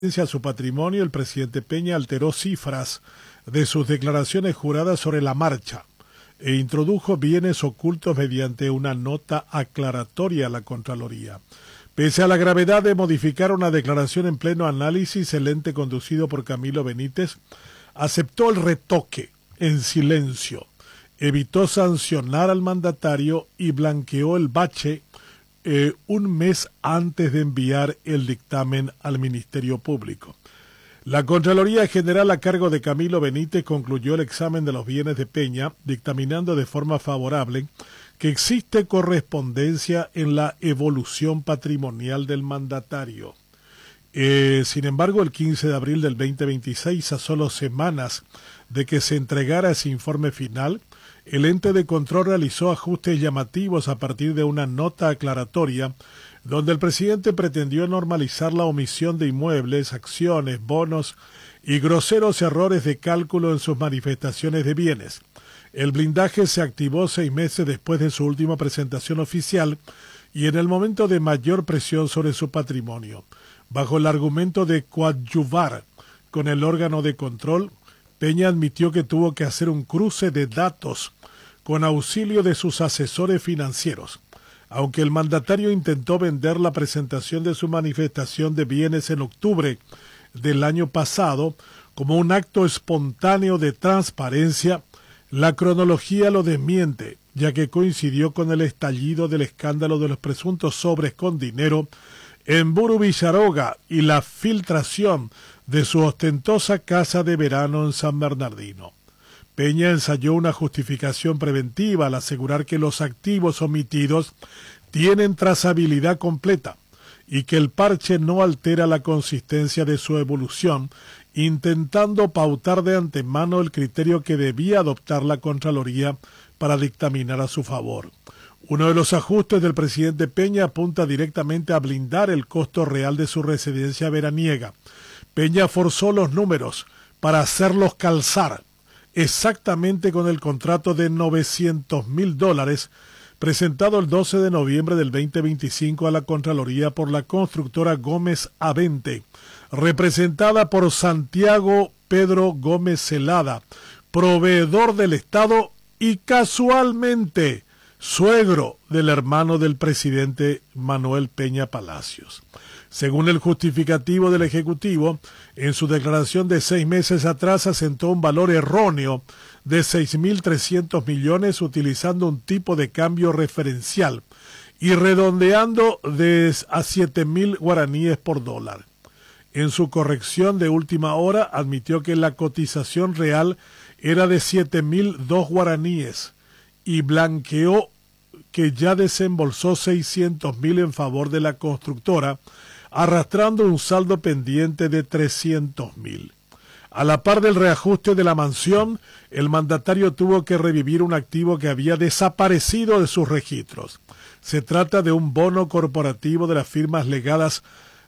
A su patrimonio, el presidente Peña alteró cifras de sus declaraciones juradas sobre la marcha e introdujo bienes ocultos mediante una nota aclaratoria a la Contraloría. Pese a la gravedad de modificar una declaración en pleno análisis, el ente conducido por Camilo Benítez aceptó el retoque en silencio, evitó sancionar al mandatario y blanqueó el bache un mes antes de enviar el dictamen al Ministerio Público. La Contraloría General a cargo de Camilo Benítez concluyó el examen de los bienes de Peña, dictaminando de forma favorable que existe correspondencia en la evolución patrimonial del mandatario. Sin embargo, el 15 de abril del 2026, a solo semanas de que se entregara ese informe final, el ente de control realizó ajustes llamativos a partir de una nota aclaratoria donde el presidente pretendió normalizar la omisión de inmuebles, acciones, bonos y groseros errores de cálculo en sus manifestaciones de bienes. El blindaje se activó 6 meses después de su última presentación oficial y en el momento de mayor presión sobre su patrimonio. Bajo el argumento de coadyuvar con el órgano de control, Peña admitió que tuvo que hacer un cruce de datos con auxilio de sus asesores financieros. Aunque el mandatario intentó vender la presentación de su manifestación de bienes en octubre del año pasado como un acto espontáneo de transparencia, la cronología lo desmiente, ya que coincidió con el estallido del escándalo de los presuntos sobres con dinero en Buru Villaroga y la filtración de su ostentosa casa de verano en San Bernardino. Peña ensayó una justificación preventiva al asegurar que los activos omitidos tienen trazabilidad completa y que el parche no altera la consistencia de su evolución, intentando pautar de antemano el criterio que debía adoptar la Contraloría para dictaminar a su favor. Uno de los ajustes del presidente Peña apunta directamente a blindar el costo real de su residencia veraniega. Peña forzó los números para hacerlos calzar exactamente con el contrato de $900,000 presentado el 12 de noviembre del 2025 a la Contraloría por la constructora Gómez Avente, representada por Santiago Pedro Gómez Celada, proveedor del Estado y casualmente suegro del hermano del presidente Manuel Peña Palacios. Según el justificativo del Ejecutivo, en su declaración de 6 meses atrás asentó un valor erróneo de 6.300 millones utilizando un tipo de cambio referencial y redondeando a 7.000 guaraníes por dólar. En su corrección de última hora admitió que la cotización real era de 7.002 guaraníes y blanqueó que ya desembolsó 600.000 en favor de la constructora, arrastrando un saldo pendiente de 300.000. A la par del reajuste de la mansión, el mandatario tuvo que revivir un activo que había desaparecido de sus registros. Se trata de un bono corporativo de las firmas ligadas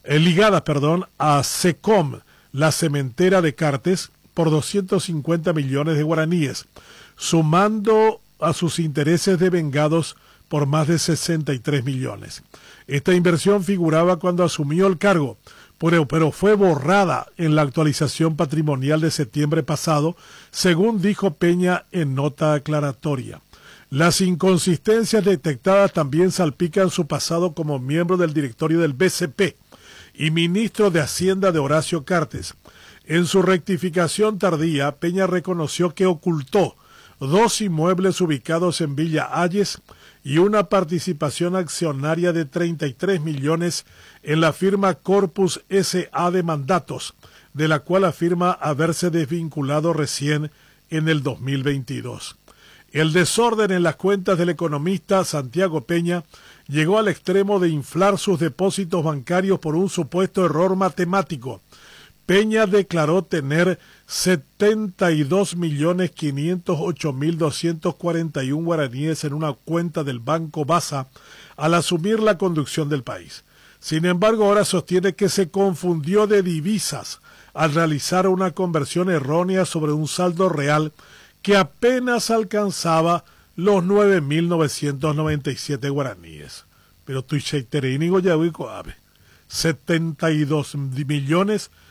a SECOM, la cementera de Cartes, por 250 millones de guaraníes, sumando a sus intereses devengados por más de 63 millones. Esta inversión figuraba cuando asumió el cargo, pero fue borrada en la actualización patrimonial de septiembre pasado, según dijo Peña en nota aclaratoria. Las inconsistencias detectadas también salpican su pasado como miembro del directorio del BCP y ministro de Hacienda de Horacio Cartes. En su rectificación tardía, Peña reconoció que ocultó 2 inmuebles ubicados en Villa Ayes y una participación accionaria de 33 millones en la firma Corpus S.A. de Mandatos, de la cual afirma haberse desvinculado recién en el 2022. El desorden en las cuentas del economista Santiago Peña llegó al extremo de inflar sus depósitos bancarios por un supuesto error matemático. Peña declaró tener 72.508.241 guaraníes en una cuenta del Banco Basa al asumir la conducción del país. Sin embargo, ahora sostiene que se confundió de divisas al realizar una conversión errónea sobre un saldo real que apenas alcanzaba los 9.997 guaraníes. Pero tu cheiterínigo ya ubico ave. 72 millones